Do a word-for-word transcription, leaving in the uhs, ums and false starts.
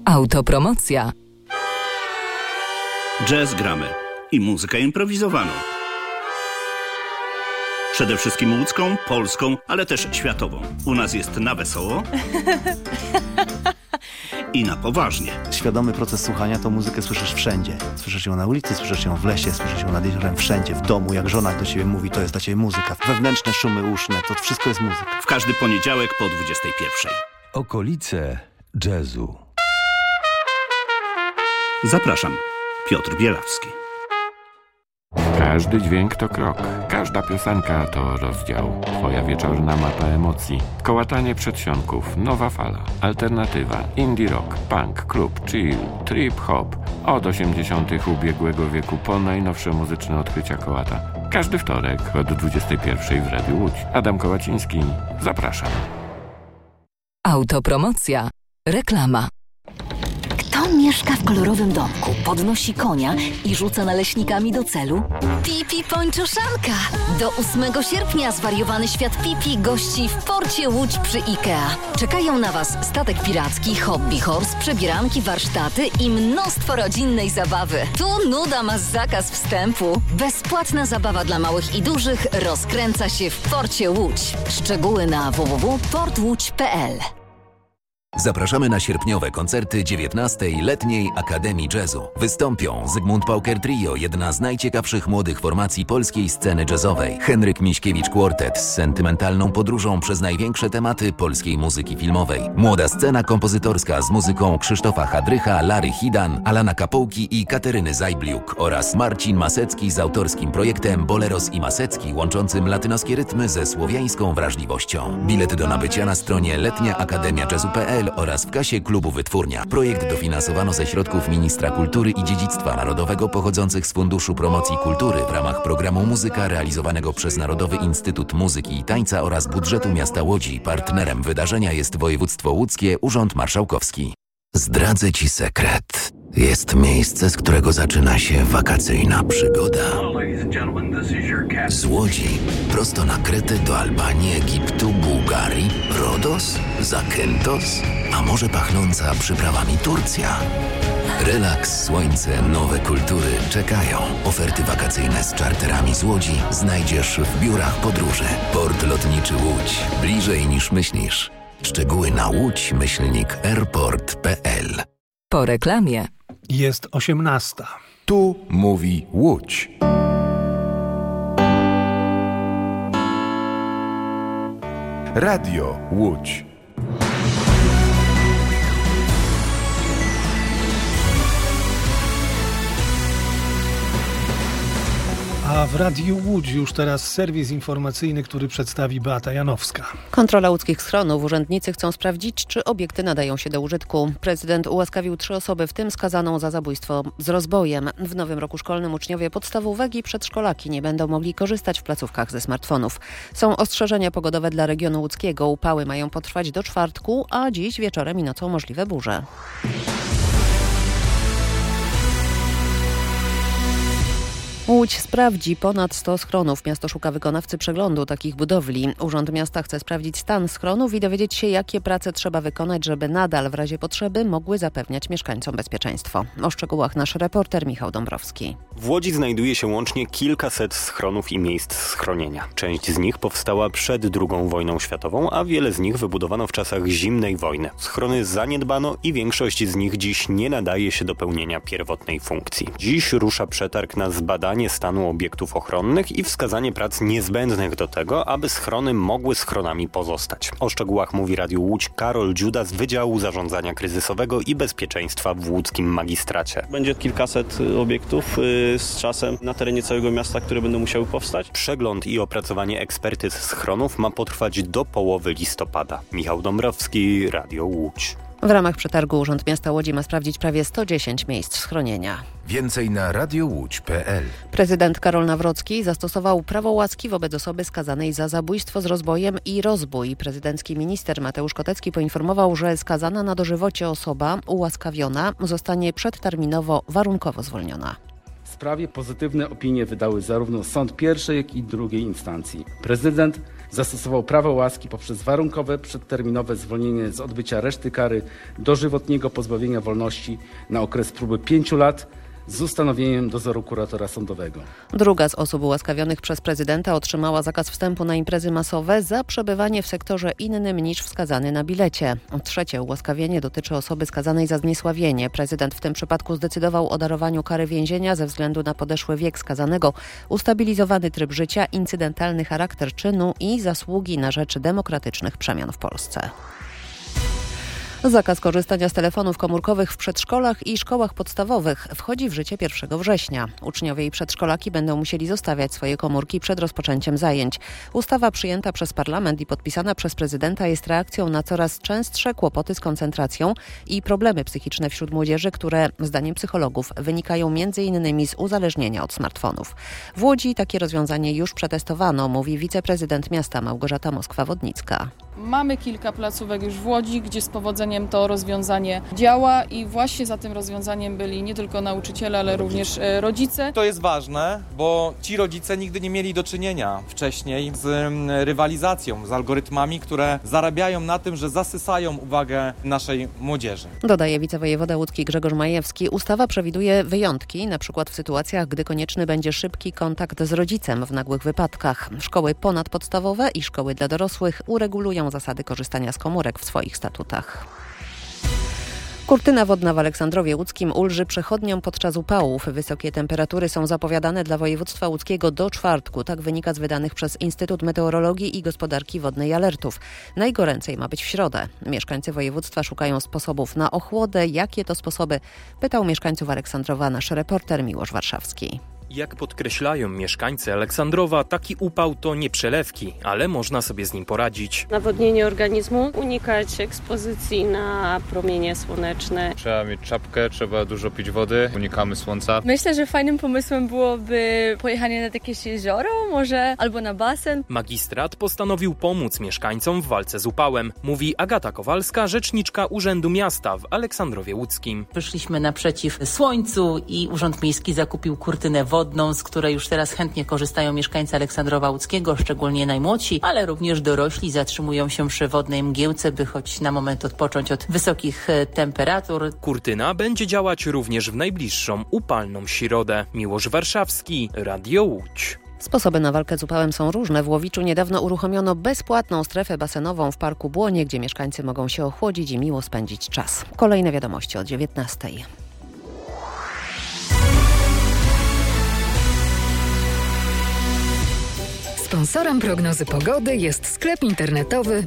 Autopromocja. Jazz gramy i muzykę improwizowaną. Przede wszystkim łódzką, polską, ale też światową. U nas jest na wesoło i na poważnie. Świadomy proces słuchania to muzykę słyszysz wszędzie. Słyszysz ją na ulicy, słyszysz ją w lesie, słyszysz ją nad jeziorem, wszędzie, w domu. Jak żona do ciebie mówi, to jest dla ciebie muzyka. Wewnętrzne szumy uszne, to wszystko jest muzyka. W każdy poniedziałek po dwudziestej pierwszej. Okolice jazzu. Zapraszam, Piotr Bielawski. Każdy dźwięk to krok, każda piosenka to rozdział. Twoja wieczorna mapa emocji. Kołatanie przedsionków, nowa fala, alternatywa, indie rock, punk, klub, chill, trip hop. Od osiemdziesiątych ubiegłego wieku po najnowsze muzyczne odkrycia kołata. Każdy wtorek od dwudziestej pierwszej w Radiu Łódź. Adam Kołaciński, zapraszam. Autopromocja. Reklama. Kto mieszka w kolorowym domku, podnosi konia i rzuca naleśnikami do celu? Pipi Pończoszanka! Do ósmego sierpnia zwariowany świat Pipi gości w porcie Łódź przy IKEA. Czekają na Was statek piracki, hobby horse, przebieranki, warsztaty i mnóstwo rodzinnej zabawy. Tu nuda ma zakaz wstępu. Bezpłatna zabawa dla małych i dużych rozkręca się w porcie Łódź. Szczegóły na w w w kropka port łódź kropka p l. Zapraszamy na sierpniowe koncerty dziewiętnastej Letniej Akademii Jazzu. Wystąpią Zygmunt Pauker Trio, jedna z najciekawszych młodych formacji polskiej sceny jazzowej. Henryk Miśkiewicz Quartet z sentymentalną podróżą przez największe tematy polskiej muzyki filmowej. Młoda scena kompozytorska z muzyką Krzysztofa Hadrycha, Lary Hidan, Alana Kapołki i Kateryny Zajbliuk oraz Marcin Masecki z autorskim projektem Boleros i Masecki, łączącym latynoskie rytmy ze słowiańską wrażliwością. Bilety do nabycia na stronie letnia akademia jazzu kropka p l oraz w kasie klubu Wytwórnia. Projekt dofinansowano ze środków Ministra Kultury i Dziedzictwa Narodowego pochodzących z Funduszu Promocji Kultury w ramach programu Muzyka realizowanego przez Narodowy Instytut Muzyki i Tańca oraz budżetu miasta Łodzi. Partnerem wydarzenia jest województz łódzkie, Urząd Marszałkowski. Zdradzę Ci sekret. Jest miejsce, z którego zaczyna się wakacyjna przygoda. Z Łodzi prosto na Kretę do Albanii, Egiptu, Bułgarii, Rodos, Zakynthos, a może pachnąca przyprawami Turcja. Relaks, słońce, nowe kultury czekają. Oferty wakacyjne z czarterami z Łodzi znajdziesz w biurach podróży. Port Lotniczy Łódź. Bliżej niż myślisz. Szczegóły na łódź myślnik airport kropka p l. Po reklamie. Jest osiemnasta. Tu mówi Łódź. Radio Łódź. A w Radiu Łódź już teraz serwis informacyjny, który przedstawi Beata Janowska. Kontrola łódzkich schronów. Urzędnicy chcą sprawdzić, czy obiekty nadają się do użytku. Prezydent ułaskawił trzy osoby, w tym skazaną za zabójstwo z rozbojem. W nowym roku szkolnym uczniowie podstawówek i przedszkolaki nie będą mogli korzystać w placówkach ze smartfonów. Są ostrzeżenia pogodowe dla regionu łódzkiego. Upały mają potrwać do czwartku, a dziś wieczorem i nocą możliwe burze. Łódź sprawdzi ponad sto schronów. Miasto szuka wykonawcy przeglądu takich budowli. Urząd Miasta chce sprawdzić stan schronów i dowiedzieć się, jakie prace trzeba wykonać, żeby nadal w razie potrzeby mogły zapewniać mieszkańcom bezpieczeństwo. O szczegółach nasz reporter Michał Dąbrowski. W Łodzi znajduje się łącznie kilkaset schronów i miejsc schronienia. Część z nich powstała przed drugą wojną światową, a wiele z nich wybudowano w czasach zimnej wojny. Schrony zaniedbano i większość z nich dziś nie nadaje się do pełnienia pierwotnej funkcji. Dziś rusza przetarg na zbadanie stanu obiektów ochronnych i wskazanie prac niezbędnych do tego, aby schrony mogły schronami pozostać. O szczegółach mówi Radiu Łódź Karol Dziuda z Wydziału Zarządzania Kryzysowego i Bezpieczeństwa w łódzkim magistracie. Będzie kilkaset obiektów yy, z czasem na terenie całego miasta, które będą musiały powstać. Przegląd i opracowanie ekspertyz schronów ma potrwać do połowy listopada. Michał Dąbrowski, Radio Łódź. W ramach przetargu Urząd Miasta Łodzi ma sprawdzić prawie sto dziesięć miejsc schronienia. Więcej na radiowódź kropka p l. Prezydent Karol Nawrocki zastosował prawo łaski wobec osoby skazanej za zabójstwo z rozbojem i rozbój. Prezydencki minister Mateusz Kotecki poinformował, że skazana na dożywocie osoba ułaskawiona zostanie przedterminowo warunkowo zwolniona. sprawie pozytywne opinie wydały zarówno sąd pierwszej, jak i drugiej instancji. Prezydent zastosował prawo łaski poprzez warunkowe, przedterminowe zwolnienie z odbycia reszty kary dożywotniego pozbawienia wolności na okres próby pięciu lat z ustanowieniem dozoru kuratora sądowego. Druga z osób ułaskawionych przez prezydenta otrzymała zakaz wstępu na imprezy masowe za przebywanie w sektorze innym niż wskazany na bilecie. Trzecie ułaskawienie dotyczy osoby skazanej za zniesławienie. Prezydent w tym przypadku zdecydował o darowaniu kary więzienia ze względu na podeszły wiek skazanego, ustabilizowany tryb życia, incydentalny charakter czynu i zasługi na rzecz demokratycznych przemian w Polsce. Zakaz korzystania z telefonów komórkowych w przedszkolach i szkołach podstawowych wchodzi w życie pierwszego września. Uczniowie i przedszkolaki będą musieli zostawiać swoje komórki przed rozpoczęciem zajęć. Ustawa przyjęta przez parlament i podpisana przez prezydenta jest reakcją na coraz częstsze kłopoty z koncentracją i problemy psychiczne wśród młodzieży, które zdaniem psychologów wynikają między innymi z uzależnienia od smartfonów. W Łodzi takie rozwiązanie już przetestowano, mówi wiceprezydent miasta Małgorzata Moskwa-Wodnicka. Mamy kilka placówek już w Łodzi, gdzie z powodzeniem to rozwiązanie działa i właśnie za tym rozwiązaniem byli nie tylko nauczyciele, ale również rodzice. To jest ważne, bo ci rodzice nigdy nie mieli do czynienia wcześniej z rywalizacją, z algorytmami, które zarabiają na tym, że zasysają uwagę naszej młodzieży. Dodaje wicewojewoda łódzki Grzegorz Majewski. Ustawa przewiduje wyjątki, na przykład w sytuacjach, gdy konieczny będzie szybki kontakt z rodzicem w nagłych wypadkach. Szkoły ponadpodstawowe i szkoły dla dorosłych uregulują zasady korzystania z komórek w swoich statutach. Kurtyna wodna w Aleksandrowie Łódzkim ulży przechodniom podczas upałów. Wysokie temperatury są zapowiadane dla województwa łódzkiego do czwartku. Tak wynika z wydanych przez Instytut Meteorologii i Gospodarki Wodnej alertów. Najgoręcej ma być w środę. Mieszkańcy województwa szukają sposobów na ochłodę. Jakie to sposoby? Pytał mieszkańców Aleksandrowa nasz reporter Miłosz Warszawski. Jak podkreślają mieszkańcy Aleksandrowa, taki upał to nie przelewki, ale można sobie z nim poradzić. Nawodnienie organizmu, unikać ekspozycji na promienie słoneczne. Trzeba mieć czapkę, trzeba dużo pić wody, unikamy słońca. Myślę, że fajnym pomysłem byłoby pojechanie na jakieś jezioro, może albo na basen. Magistrat postanowił pomóc mieszkańcom w walce z upałem, mówi Agata Kowalska, rzeczniczka Urzędu Miasta w Aleksandrowie Łódzkim. Wyszliśmy naprzeciw słońcu i Urząd Miejski zakupił kurtynę wodną, z której już teraz chętnie korzystają mieszkańcy Aleksandrowa Łódzkiego, szczególnie najmłodsi, ale również dorośli zatrzymują się przy wodnej mgiełce, by choć na moment odpocząć od wysokich temperatur. Kurtyna będzie działać również w najbliższą upalną środę. Miłosz Warszawski, Radio Łódź. Sposoby na walkę z upałem są różne. W Łowiczu niedawno uruchomiono bezpłatną strefę basenową w Parku Błonie, gdzie mieszkańcy mogą się ochłodzić i miło spędzić czas. Kolejne wiadomości o dziewiętnastej. Sponsorem prognozy pogody jest sklep internetowy